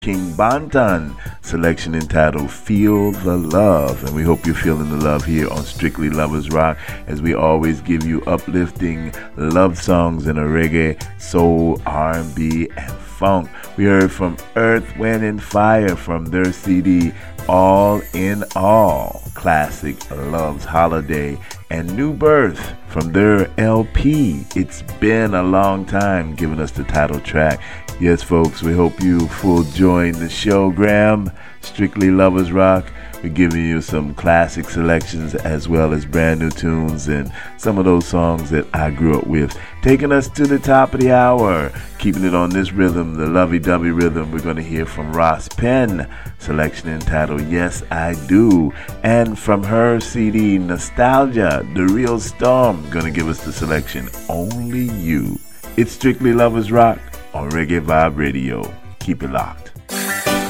King Bantan selection entitled Feel the Love. And we hope you're feeling the love here on Strictly Lovers Rock, as we always give you uplifting love songs in a reggae, soul, R&B, and funk. We heard from Earth, Wind, and Fire from their CD All in All, classic Love's Holiday, and New Birth from their LP It's Been a Long Time, giving us the title track. Yes, folks, we hope you full join the show, Graham. Strictly Lovers Rock. We're giving you some classic selections as well as brand new tunes and some of those songs that I grew up with. Taking us to the top of the hour, keeping it on this rhythm, the lovey-dovey rhythm. We're going to hear from Ross Penn, selection entitled Yes I Do. And from her CD Nostalgia, The Real Storm, going to give us the selection Only You. It's Strictly Lovers Rock on Reggae Vibe Radio. Keep it locked.